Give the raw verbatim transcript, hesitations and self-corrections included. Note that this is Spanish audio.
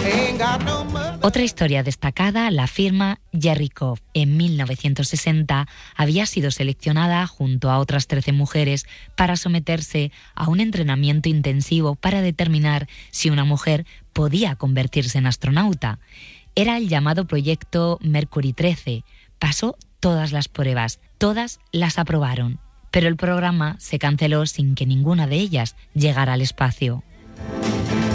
Otra historia destacada la firma Jerrikov. En mil novecientos sesenta había sido seleccionada junto a otras trece mujeres para someterse a un entrenamiento intensivo para determinar si una mujer podía convertirse en astronauta. Era el llamado proyecto Mercury trece. Pasó todas las pruebas, todas las aprobaron, pero el programa se canceló sin que ninguna de ellas llegara al espacio.